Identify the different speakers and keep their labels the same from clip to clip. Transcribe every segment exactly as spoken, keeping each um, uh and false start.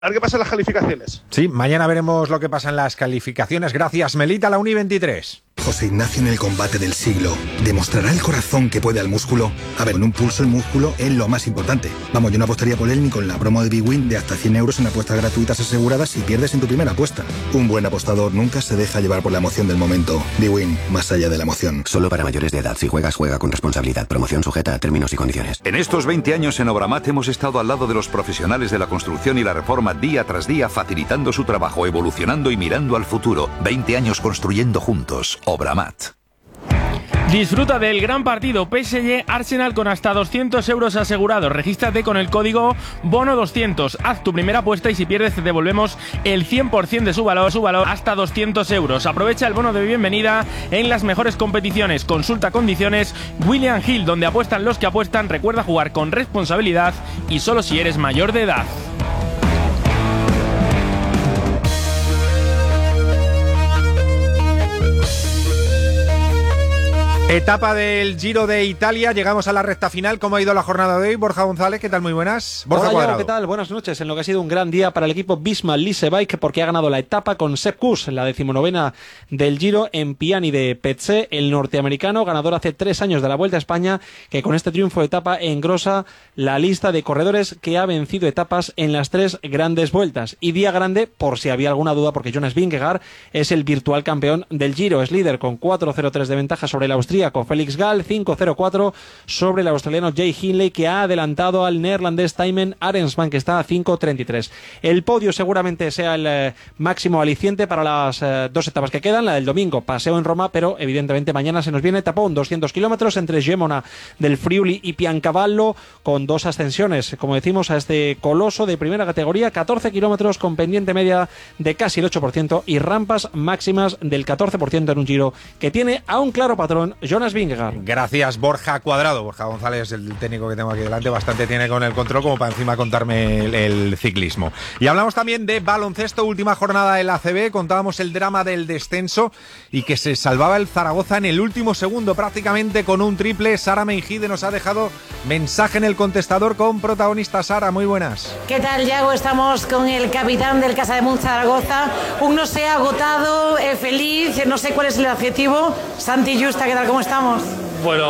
Speaker 1: A ver qué pasa en las calificaciones.
Speaker 2: Sí, mañana veremos lo que pasa en las calificaciones. Gracias, Melita, la Uni veintitrés.
Speaker 3: José Ignacio en el combate del siglo. ¿Demostrará el corazón que puede al músculo? A ver, en un pulso el músculo es lo más importante. Vamos, yo no apostaría por él ni con la promo de Big Win de hasta cien euros en apuestas gratuitas aseguradas si pierdes en tu primera apuesta. Un buen apostador nunca se deja llevar por la emoción del momento. Big Win, más allá de la emoción.
Speaker 4: Solo para mayores de edad. Si juegas, juega con responsabilidad. Promoción sujeta a términos y condiciones.
Speaker 5: En estos veinte años en Obramat hemos estado al lado de los profesionales de la construcción y la reforma día tras día, facilitando su trabajo, evolucionando y mirando al futuro. veinte años construyendo juntos. Obramat.
Speaker 6: Disfruta del gran partido P S G Arsenal con hasta doscientos euros asegurados. Regístrate con el código bono doscientos. Haz tu primera apuesta y si pierdes te devolvemos el cien por ciento de su valor, su valor hasta doscientos euros. Aprovecha el bono de bienvenida en las mejores competiciones. Consulta condiciones. William Hill, donde apuestan los que apuestan. Recuerda jugar con responsabilidad y solo si eres mayor de edad.
Speaker 2: Etapa del Giro de Italia, llegamos a la recta final. ¿Cómo ha ido la jornada de hoy? Borja González, ¿qué tal? Muy buenas. Borja
Speaker 7: Hola,
Speaker 2: Cuadrado.
Speaker 7: ¿qué tal? Buenas noches. En lo que ha sido un gran día para el equipo Visma Lease Bike, porque ha ganado la etapa con Sepp Kuss, la decimonovena del Giro en Piani de Pezze, el norteamericano, ganador hace tres años de la Vuelta a España, que con este triunfo de etapa engrosa la lista de corredores que ha vencido etapas en las tres grandes vueltas. Y día grande, por si había alguna duda, porque Jonas Vingegaard es el virtual campeón del Giro. Es líder con cuatro cero tres de ventaja sobre el austríaco Félix Gall, cinco cero cuatro sobre el australiano Jay Hindley, que ha adelantado al neerlandés Thymen Arensman, que está a cinco treinta y tres. El podio seguramente sea el eh, máximo aliciente para las eh, dos etapas que quedan. La del domingo, paseo en Roma, pero evidentemente mañana se nos viene tapón, doscientos kilómetros entre Gemona del Friuli y Piancavallo, con dos ascensiones, como decimos, a este coloso de primera categoría, catorce kilómetros con pendiente media de casi el ocho por ciento y rampas máximas del catorce por ciento en un Giro que tiene a un claro patrón, Jonas Vingegaard.
Speaker 2: Gracias, Borja Cuadrado. Borja González, el técnico que tengo aquí delante, bastante tiene con el control como para encima contarme el, el ciclismo. Y hablamos también de baloncesto, última jornada del A C B. Contábamos el drama del descenso y que se salvaba el Zaragoza en el último segundo, prácticamente con un triple. Sara Meijide nos ha dejado mensaje en el contestador con protagonista. Sara, muy buenas.
Speaker 8: ¿Qué tal, Yago? Estamos con el capitán del Casa de Munt Zaragoza. Un no sé, agotado, eh, feliz, no sé cuál es el adjetivo. Santi Justa, ¿qué tal? ¿Cómo estamos?
Speaker 9: Bueno,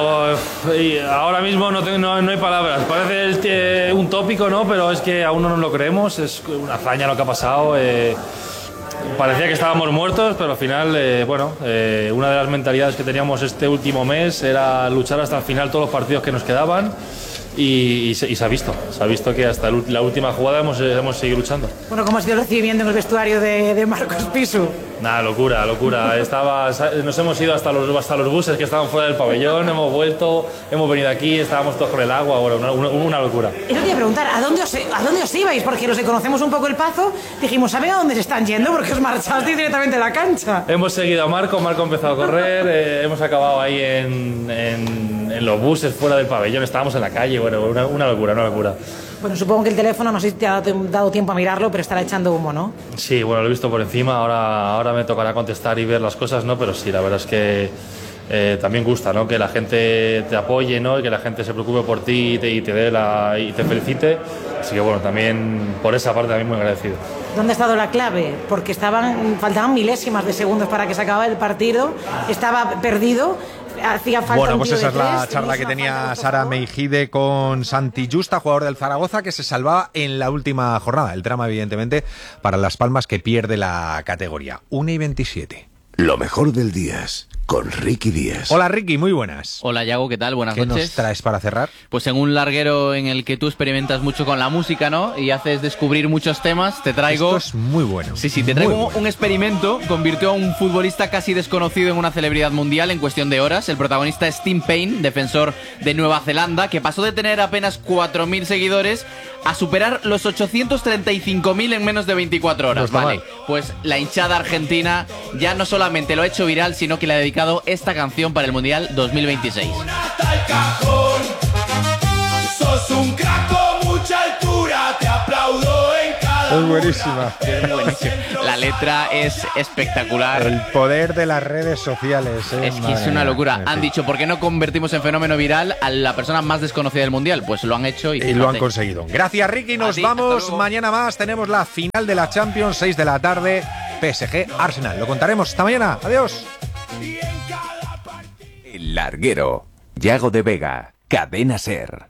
Speaker 9: ahora mismo no, tengo, no, no hay palabras. Parece el, eh, un tópico, ¿no? Pero es que aún no nos lo creemos. Es una hazaña lo que ha pasado. Eh, parecía que estábamos muertos, pero al final, eh, bueno, eh, una de las mentalidades que teníamos este último mes era luchar hasta el final todos los partidos que nos quedaban. Y, y, se, y se ha visto, se ha visto que hasta el, la última jugada hemos, hemos seguido luchando.
Speaker 8: Bueno, ¿cómo ha sido el recibimiento en el vestuario de, de Marcos Pisu?
Speaker 9: Nada, locura, locura. Estaba, nos hemos ido hasta los, hasta los buses que estaban fuera del pabellón, hemos vuelto, hemos venido aquí, estábamos todos con el agua, bueno, una, una, una locura.
Speaker 8: Eso te iba a preguntar, ¿a dónde, os, ¿a dónde os ibais? Porque los que conocemos un poco el Pazo, dijimos, ¿saben a dónde se están yendo? Porque os marchasteis directamente de la cancha.
Speaker 9: Hemos seguido a Marco, Marco ha empezado a correr, eh, hemos acabado ahí en, en, en los buses fuera del pabellón, estábamos en la calle, bueno, una, una locura, una locura.
Speaker 8: Bueno, supongo que el teléfono no sé si te ha dado tiempo a mirarlo, pero estará echando humo, ¿no?
Speaker 9: Sí, bueno, lo he visto por encima, ahora, ahora me tocará contestar y ver las cosas, ¿no? Pero sí, la verdad es que eh, también gusta, ¿no? Que la gente te apoye, ¿no? Y que la gente se preocupe por ti y te, y te dé la, y te felicite. Así que bueno, también por esa parte también muy agradecido.
Speaker 8: ¿Dónde ha estado la clave? Porque estaban, faltaban milésimas de segundos para que se acabara el partido, estaba perdido. Hacía falta
Speaker 2: bueno,
Speaker 8: un
Speaker 2: pues
Speaker 8: tiro
Speaker 2: esa
Speaker 8: de
Speaker 2: es la
Speaker 8: tres,
Speaker 2: charla que tenía Sara Meijide con Santi Justa, jugador del Zaragoza, que se salvaba en la última jornada. El drama, evidentemente, para Las Palmas, que pierde la categoría. una y veintisiete.
Speaker 10: Lo mejor del día es con Ricky Díaz.
Speaker 2: Hola, Ricky, muy buenas.
Speaker 11: Hola, Yago, ¿qué tal? Buenas
Speaker 2: ¿Qué
Speaker 11: noches.
Speaker 2: ¿Qué nos traes para cerrar?
Speaker 11: Pues en un larguero en el que tú experimentas mucho con la música, ¿no? Y haces descubrir muchos temas, te traigo...
Speaker 2: Esto es muy bueno.
Speaker 11: Sí, sí, te traigo
Speaker 2: bueno.
Speaker 11: un experimento. Convirtió a un futbolista casi desconocido en una celebridad mundial en cuestión de horas. El protagonista es Tim Payne, defensor de Nueva Zelanda, que pasó de tener apenas cuatro mil seguidores a superar los ochocientos treinta y cinco mil en menos de veinticuatro horas.
Speaker 2: No
Speaker 11: vale,
Speaker 2: mal.
Speaker 11: pues la hinchada argentina ya no solamente lo ha hecho viral, sino que le ha dedicado esta canción para el Mundial dos mil veintiséis.
Speaker 12: Sos un crack con mucha altura, te aplaudo en cada
Speaker 2: Es buenísima.
Speaker 11: Es buenísima. La letra es espectacular.
Speaker 2: El poder de las redes sociales. ¿eh?
Speaker 11: Es que es una locura. Han dicho, ¿por qué no convertimos en fenómeno viral a la persona más desconocida del mundial? Pues lo han hecho y,
Speaker 2: y lo han conseguido. Gracias, Ricky. Nos
Speaker 11: ti,
Speaker 2: vamos. Mañana más tenemos la final de la Champions, seis de la tarde. P S G Arsenal. Lo contaremos. Hasta mañana. Adiós.
Speaker 1: El Larguero. Yago de Vega. Cadena SER.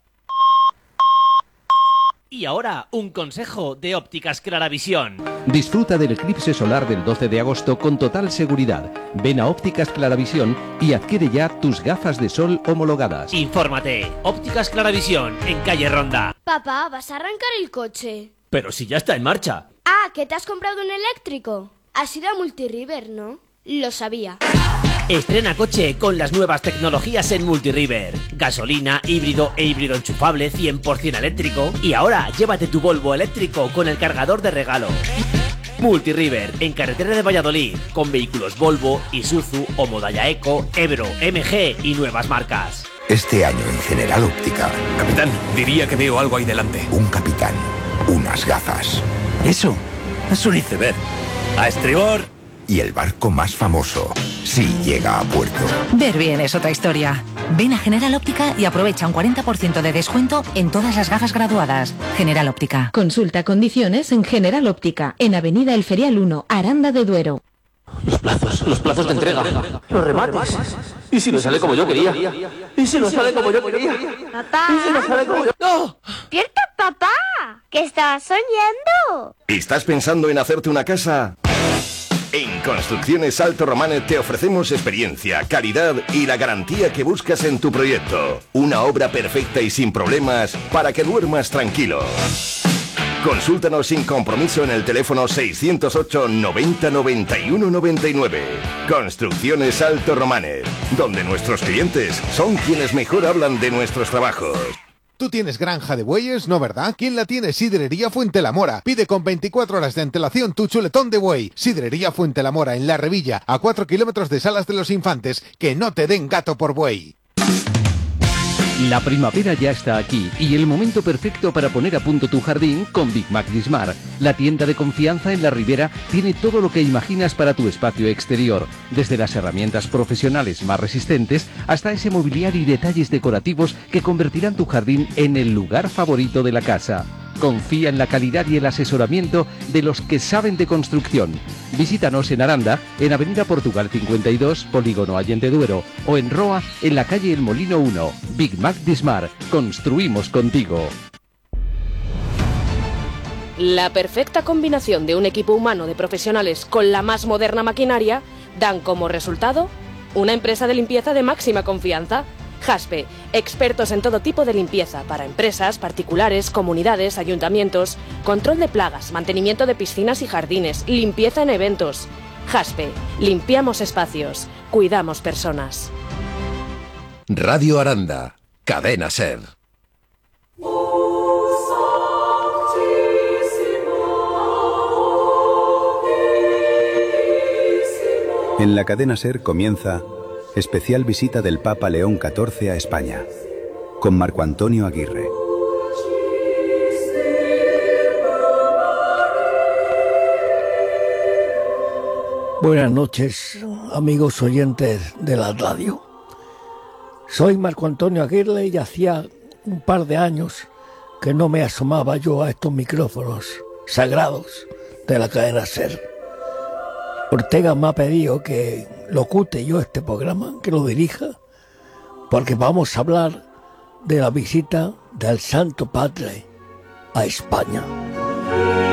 Speaker 12: Y ahora, un consejo de Ópticas Claravisión.
Speaker 13: Disfruta del eclipse solar del doce de agosto con total seguridad. Ven a Ópticas Claravisión y adquiere ya tus gafas de sol homologadas.
Speaker 12: Infórmate. Ópticas Claravisión, en calle Ronda.
Speaker 14: Papá, ¿vas a arrancar el coche?
Speaker 12: Pero si ya está en marcha.
Speaker 14: Ah, ¿que te has comprado un eléctrico? Has ido a Multiriver, ¿no? Lo sabía.
Speaker 12: Estrena coche con las nuevas tecnologías en Multiriver. Gasolina, híbrido e híbrido enchufable cien por ciento eléctrico. Y ahora llévate tu Volvo eléctrico con el cargador de regalo. Multiriver, en carretera de Valladolid, con vehículos Volvo, Isuzu, Homodaya Eco, Ebro, M G y nuevas marcas.
Speaker 10: Este año en General Óptica.
Speaker 1: Capitán, diría que veo algo ahí delante.
Speaker 10: Un capitán, unas gafas.
Speaker 1: Eso es un iceberg. A estribor.
Speaker 10: Y el barco más famoso, si llega a puerto.
Speaker 15: Ver bien es otra historia. Ven a General Óptica y aprovecha un cuarenta por ciento de descuento en todas las gafas graduadas. General Óptica.
Speaker 16: Consulta condiciones en General Óptica, en Avenida El Ferial uno, Aranda de Duero.
Speaker 17: Los plazos, los plazos de entrega, los remates. ¿Y si no sale como yo quería? ¿Y si no sale como yo quería?
Speaker 14: Papá.
Speaker 17: ¿Y si no sale como yo? ¡No!
Speaker 14: ¡Despierta, papá! ¿Qué estás soñando?
Speaker 18: ¿Estás pensando en hacerte una casa? En Construcciones Alto Romanet te ofrecemos experiencia, calidad y la garantía que buscas en tu proyecto. Una obra perfecta y sin problemas para que duermas tranquilo. Consúltanos sin compromiso en el teléfono seiscientos ocho noventa noventa y uno noventa y nueve. Construcciones Alto Romanet, donde nuestros clientes son quienes mejor hablan de nuestros trabajos.
Speaker 19: Tú tienes granja de bueyes, ¿no verdad? ¿Quién la tiene? Sidrería Fuentelamora. Pide con veinticuatro horas de antelación tu chuletón de buey. Sidrería Fuentelamora en La Revilla, a cuatro kilómetros de Salas de los Infantes. Que no te den gato por buey.
Speaker 13: La primavera ya está aquí y el momento perfecto para poner a punto tu jardín con Big Mac Dismar. La tienda de confianza en la Ribera tiene todo lo que imaginas para tu espacio exterior, desde las herramientas profesionales más resistentes hasta ese mobiliario y detalles decorativos que convertirán tu jardín en el lugar favorito de la casa. Confía en la calidad y el asesoramiento de los que saben de construcción. Visítanos en Aranda, en Avenida Portugal cincuenta y dos, Polígono Allende Duero, o en Roa, en la calle El Molino uno. Big Mac Dismar, construimos contigo.
Speaker 20: La perfecta combinación de un equipo humano de profesionales con la más moderna maquinaria dan como resultado una empresa de limpieza de máxima confianza. Jaspe, expertos en todo tipo de limpieza para empresas, particulares, comunidades, ayuntamientos, control de plagas, mantenimiento de piscinas y jardines, limpieza en eventos. Jaspe, limpiamos espacios, cuidamos personas.
Speaker 10: Radio Aranda, Cadena SER.
Speaker 21: En la Cadena SER comienza especial visita del Papa León catorce a España, con Marco Antonio Aguirre.
Speaker 22: Buenas noches, amigos oyentes de la radio. Soy Marco Antonio Aguirre y hacía un par de años que no me asomaba yo a estos micrófonos sagrados de la Cadena SER. Ortega me ha pedido que locute yo este programa, que lo dirija, porque vamos a hablar de la visita del Santo Padre a España.